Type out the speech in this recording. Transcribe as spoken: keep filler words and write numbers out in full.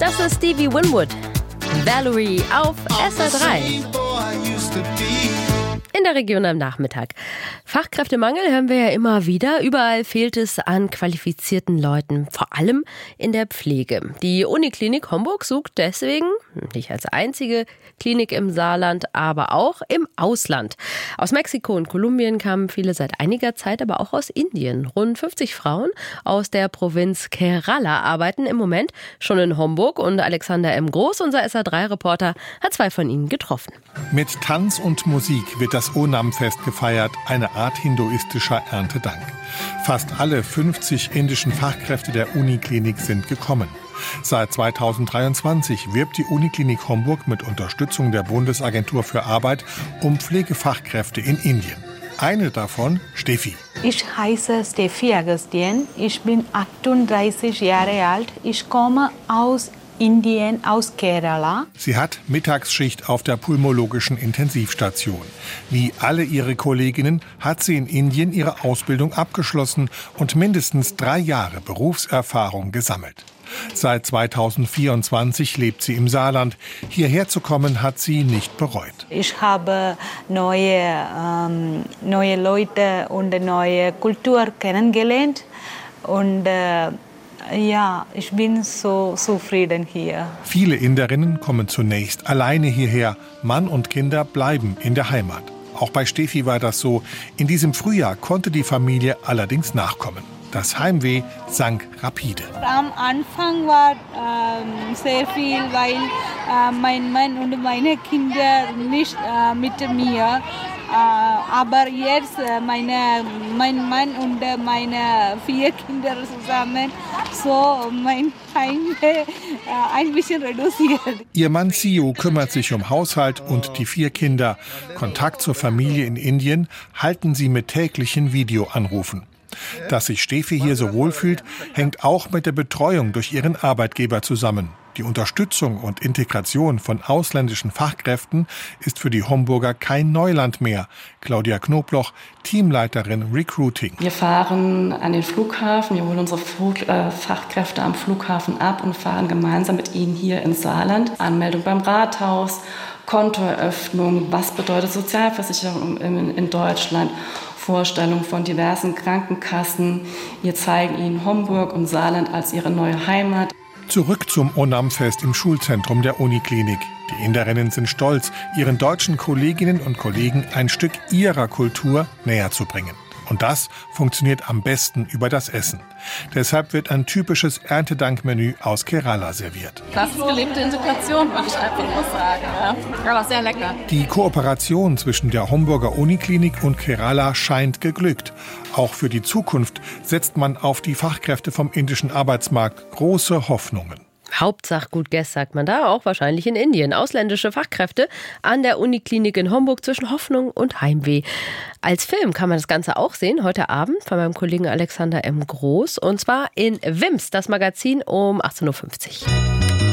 Das ist Stevie Winwood. Valerie auf S R drei. In der Region am Nachmittag. Fachkräftemangel hören wir ja immer wieder. Überall fehlt es an qualifizierten Leuten, vor allem in der Pflege. Die Uniklinik Homburg sucht deswegen, nicht als einzige Klinik im Saarland, aber auch im Ausland. Aus Mexiko und Kolumbien kamen viele seit einiger Zeit, aber auch aus Indien. Rund fünfzig Frauen aus der Provinz Kerala arbeiten im Moment schon in Homburg und Alexander M. Groß, unser S R drei Reporter, hat zwei von ihnen getroffen. Mit Tanz und Musik wird das Onam-Fest gefeiert, eine Art hinduistischer Erntedank. Fast alle fünfzig indischen Fachkräfte der Uniklinik sind gekommen. Seit zweitausenddreiundzwanzig wirbt die Uniklinik Homburg mit Unterstützung der Bundesagentur für Arbeit um Pflegefachkräfte in Indien. Eine davon, Steffi. Ich heiße Steffi Agastien. Ich bin achtunddreißig Jahre alt. Ich komme aus Indien, aus Kerala. Sie hat Mittagsschicht auf der pulmologischen Intensivstation. Wie alle ihre Kolleginnen hat sie in Indien ihre Ausbildung abgeschlossen und mindestens drei Jahre Berufserfahrung gesammelt. Seit zweitausendvierundzwanzig lebt sie im Saarland. Hierher zu kommen, hat sie nicht bereut. Ich habe neue, ähm, neue Leute und neue Kultur kennengelernt. Und äh, ja, ich bin so zufrieden hier. Viele Inderinnen kommen zunächst alleine hierher. Mann und Kinder bleiben in der Heimat. Auch bei Steffi war das so. In diesem Frühjahr konnte die Familie allerdings nachkommen. Das Heimweh sank rapide. Am Anfang war ähm, sehr viel, weil äh, mein Mann und meine Kinder nicht äh, mit mir. Äh, aber jetzt äh, meine, mein Mann und äh, meine vier Kinder zusammen, so mein Heimweh äh, ein bisschen reduziert. Ihr Mann Sio kümmert sich um Haushalt und die vier Kinder. Kontakt zur Familie in Indien halten sie mit täglichen Videoanrufen. Dass sich Steffi hier so wohlfühlt, hängt auch mit der Betreuung durch ihren Arbeitgeber zusammen. Die Unterstützung und Integration von ausländischen Fachkräften ist für die Homburger kein Neuland mehr. Claudia Knobloch, Teamleiterin Recruiting. Wir fahren an den Flughafen, wir holen unsere Fachkräfte am Flughafen ab und fahren gemeinsam mit ihnen hier ins Saarland. Anmeldung beim Rathaus, Kontoeröffnung, was bedeutet Sozialversicherung in, in Deutschland, Vorstellung von diversen Krankenkassen. Wir zeigen ihnen Homburg und Saarland als ihre neue Heimat. Zurück zum Onam-Fest im Schulzentrum der Uniklinik. Die Inderinnen sind stolz, ihren deutschen Kolleginnen und Kollegen ein Stück ihrer Kultur näher zu bringen. Und das funktioniert am besten über das Essen. Deshalb wird ein typisches Erntedankmenü aus Kerala serviert. Das ist gelebte Integration, würde ich einfach nur sagen. Ja. Aber sehr lecker. Die Kooperation zwischen der Homburger Uniklinik und Kerala scheint geglückt. Auch für die Zukunft setzt man auf die Fachkräfte vom indischen Arbeitsmarkt große Hoffnungen. Hauptsache gut Guess, sagt man da, auch wahrscheinlich in Indien. Ausländische Fachkräfte an der Uniklinik in Homburg zwischen Hoffnung und Heimweh. Als Film kann man das Ganze auch sehen, heute Abend von meinem Kollegen Alexander M. Groß. Und zwar in Wims, das Magazin um achtzehn Uhr fünfzig.